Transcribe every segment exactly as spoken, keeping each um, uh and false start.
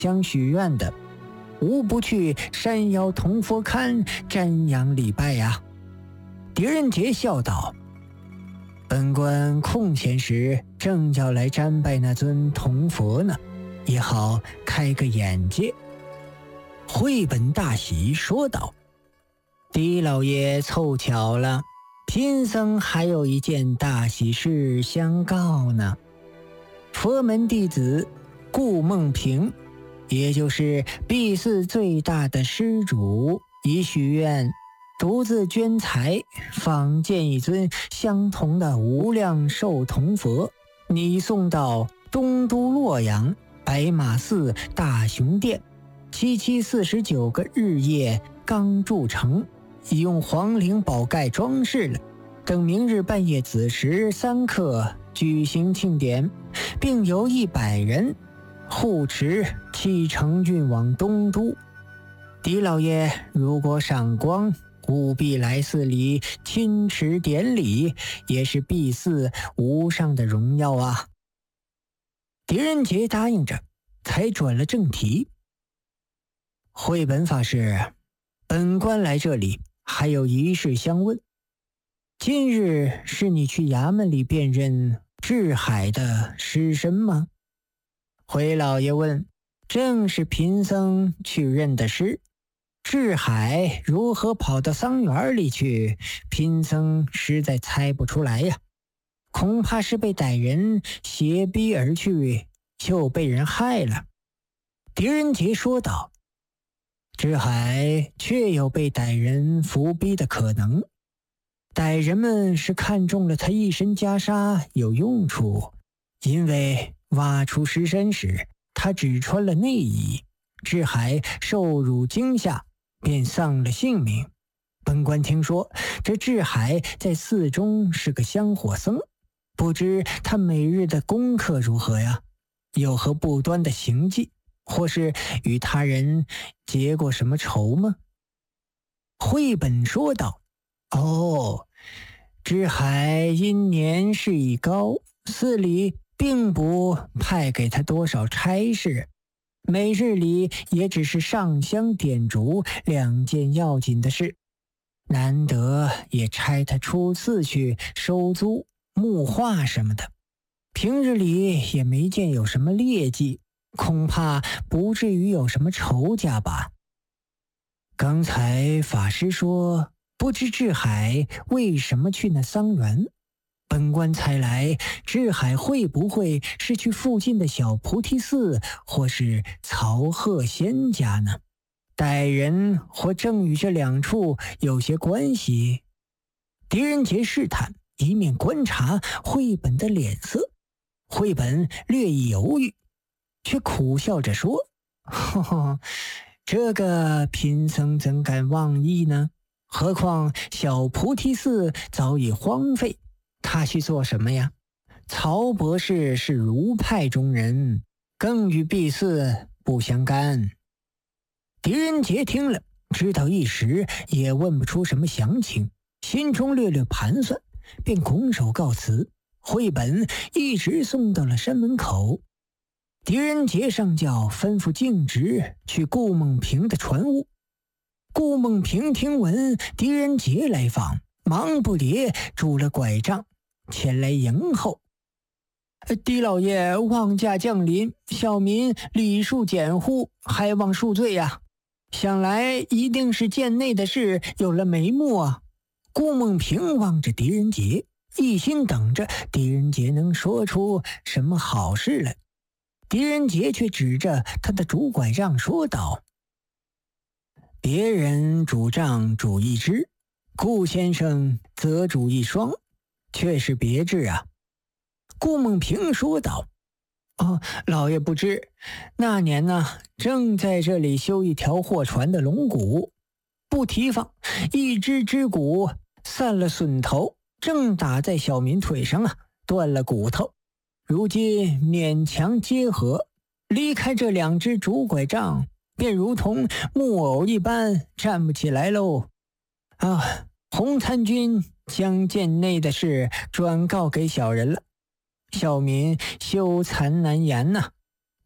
想许愿的，无不去山腰铜佛龛瞻仰礼拜呀。狄仁杰笑道：本官空闲时正要来瞻拜那尊铜佛呢，也好开个眼界。慧本大喜，说道：狄老爷凑巧了，贫僧还有一件大喜事相告呢。佛门弟子顾梦平，也就是敝寺最大的施主，已许愿独自捐财仿建一尊相同的无量寿铜佛，拟送到东都洛阳白马寺大雄殿，七七四十九个日夜刚铸成，已用黄陵宝盖装饰了，等明日半夜子时三刻举行庆典，并由一百人护持启程运往东都。狄老爷如果赏光，务必来寺里亲持典礼，也是敝寺无上的荣耀啊。狄仁杰答应着，才转了正题。慧本法师，本官来这里还有一事相问。今日是你去衙门里辨认智海的尸身吗？回老爷问：正是贫僧去认的尸。智海如何跑到桑园里去，贫僧实在猜不出来呀，恐怕是被歹人挟逼而去，就被人害了。狄仁杰说道：智海确有被歹人伏逼的可能，歹人们是看中了他一身袈裟有用处，因为挖出尸身时他只穿了内衣，智海受辱惊吓，便丧了性命。本官听说这智海在寺中是个香火僧，不知他每日的功课如何呀？有何不端的行迹，或是与他人结过什么仇吗？慧本说道：哦，智海因年事已高，寺里并不派给他多少差事，每日里也只是上香点烛两件要紧的事，难得也差他出寺去收租木画什么的，平日里也没见有什么劣迹，恐怕不至于有什么仇家吧。刚才法师说不知智海为什么去那桑园，本官猜来智海会不会是去附近的小菩提寺或是曹鹤仙家呢？歹人或正与这两处有些关系。狄仁杰试探，一面观察慧本的脸色。慧本略一犹豫，却苦笑着说：呵呵，这个贫僧怎敢妄议呢？何况小菩提寺早已荒废，他去做什么呀？曹博士是儒派中人，更与敝寺不相干。狄仁杰听了，知道一时也问不出什么详情，心中略略盘算，便拱手告辞。慧本一直送到了山门口。狄仁杰上轿吩咐径直去顾梦平的船屋。顾梦平听闻狄仁杰来访，忙不迭拄了拐杖前来迎候。狄老爷望驾降临，小民礼数简乎，还望恕罪呀、啊。想来一定是殿内的事有了眉目啊。顾梦平望着狄仁杰，一心等着狄仁杰能说出什么好事来。狄仁杰却指着他的拄拐杖说道：别人拄杖拄一只，顾先生则拄一双，却是别致啊。顾梦平说道：哦，老爷不知，那年呢，正在这里修一条货船的龙骨，不提防一只只骨散了笋头，正打在小民腿上啊，断了骨头。如今勉强结合，离开这两只拄拐杖，便如同木偶一般站不起来喽。啊，洪参军将舰内的事转告给小人了，小民羞惭难言呐、啊。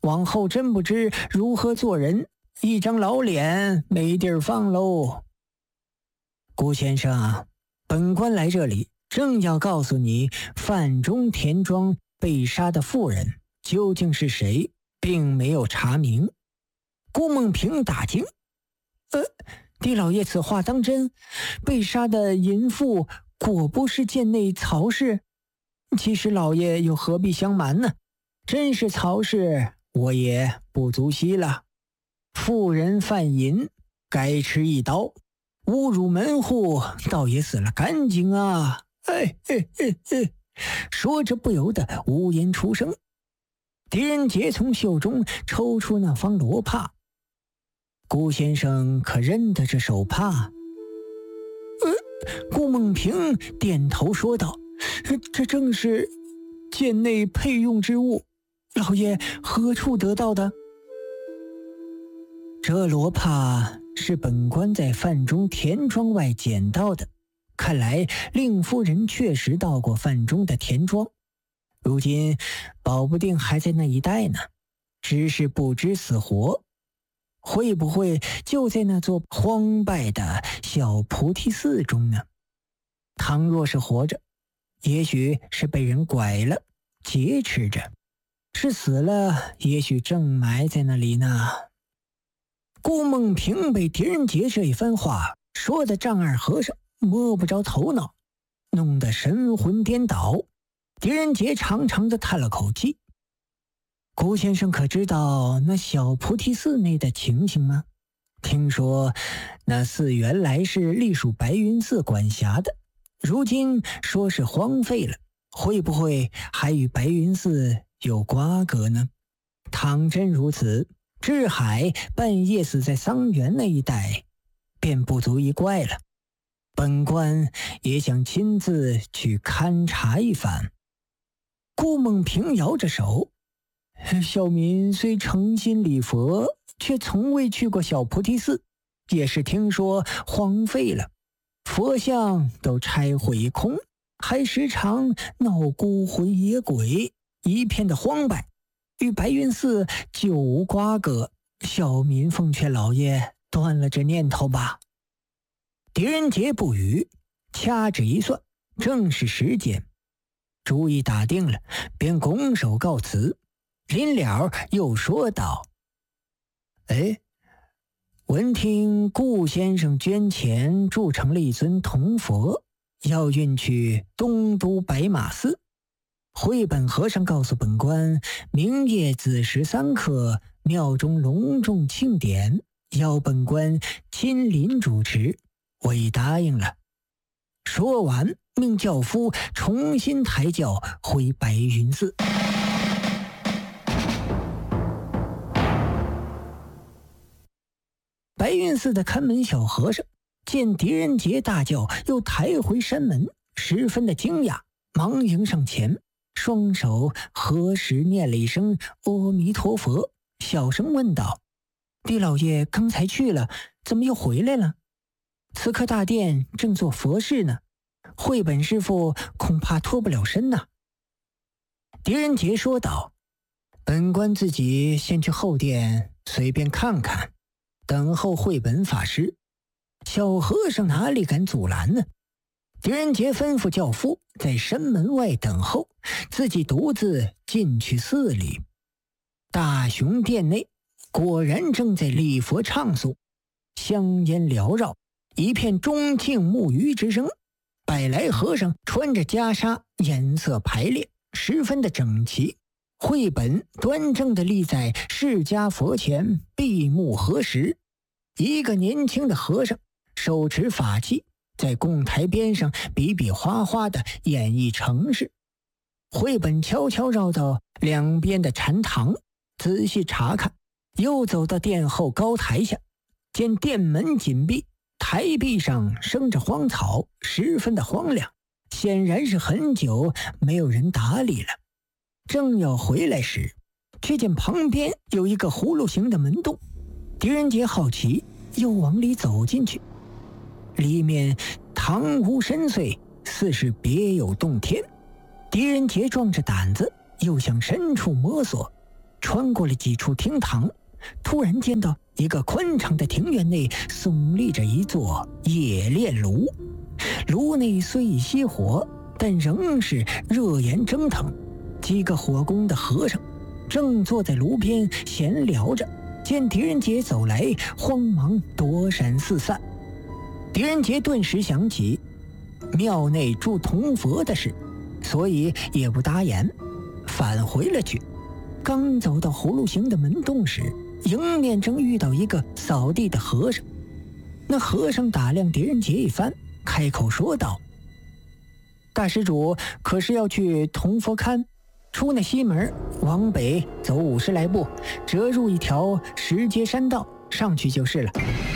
往后真不知如何做人，一张老脸没地儿放喽。顾先生，本官来这里正要告诉你，范中田庄被杀的妇人究竟是谁，并没有查明。顾梦平大惊：呃，狄老爷此话当真？被杀的淫妇果不是贱内曹氏？其实老爷又何必相瞒呢？真是曹氏，我也不足惜了。妇人犯淫，该吃一刀；侮辱门户，倒也死了干净啊！哎哎哎哎，说着不由得无言出声。狄仁杰从袖中抽出那方罗帕。顾先生可认得这手帕？呃，顾梦平点头说道：这正是贱内配用之物，老爷何处得到的？这罗帕是本官在范中田庄外捡到的，看来令夫人确实到过范中的田庄，如今保不定还在那一带呢，只是不知死活。会不会就在那座荒败的小菩提寺中呢？倘若是活着，也许是被人拐了劫持着，是死了，也许正埋在那里呢。顾梦平被狄仁杰这一番话说的丈二和尚摸不着头脑，弄得神魂颠倒。狄仁杰长长的叹了口气：顾先生可知道那小菩提寺内的情形吗？听说那寺原来是隶属白云寺管辖的，如今说是荒废了，会不会还与白云寺有瓜葛呢？倘真如此，智海半夜死在桑园那一带，便不足一怪了。本官也想亲自去勘察一番。顾梦平摇着手：小民虽诚心礼佛，却从未去过小菩提寺，也是听说荒废了，佛像都拆毁一空，还时常闹孤魂野鬼，一片的荒败，与白云寺就无瓜葛。小民奉劝老爷断了这念头吧。狄仁杰不语，掐指一算，正是时间，主意打定了，便拱手告辞。临了又说道：哎，闻听顾先生捐钱铸成了一尊铜佛，要运去东都白马寺。慧本和尚告诉本官，明夜子时三刻，庙中隆重庆典，要本官亲临主持，我已答应了。说完，命轿夫重新抬轿回白云寺。白云寺的看门小和尚见狄仁杰大轿又抬回山门，十分的惊讶，忙迎上前，双手合十念了一声阿弥陀佛，小声问道：狄老爷刚才去了，怎么又回来了？此刻大殿正做佛事呢，慧本师傅恐怕脱不了身呐。狄仁杰说道：本官自己先去后殿随便看看，等候慧本法师。小和尚哪里敢阻拦呢？狄仁杰吩咐轿夫在山门外等候，自己独自进去寺里。大雄殿内果然正在礼佛唱诵，香烟缭绕，一片钟磬木鱼之声。百来和尚穿着袈裟，颜色排列，十分的整齐。慧本端正地立在释迦佛前，闭目合十。一个年轻的和尚手持法器，在供台边上比比划划地演绎程式。慧本悄悄绕到两边的禅堂，仔细查看，又走到殿后高台下，见殿门紧闭，台壁上生着荒草，十分的荒凉，显然是很久没有人打理了。正要回来时，却见旁边有一个葫芦形的门洞。狄仁杰好奇，又往里走进去，里面堂屋深邃，似是别有洞天。狄仁杰壮着胆子又向深处摸索， 穿过了几处厅堂，突然见到一个宽敞的庭院内耸立着一座冶炼炉，炉内虽已熄火，但仍是热焰蒸腾。几个火工的和尚正坐在炉边闲聊着，见狄仁杰走来，慌忙躲闪四散。狄仁杰顿时想起庙内住铜佛的事，所以也不答言，返回了去。刚走到葫芦形的门洞时，迎面正遇到一个扫地的和尚。那和尚打量狄仁杰一番，开口说道：“大施主可是要去铜佛龛？出那西门，往北走五十来步，折入一条石阶山道，上去就是了。”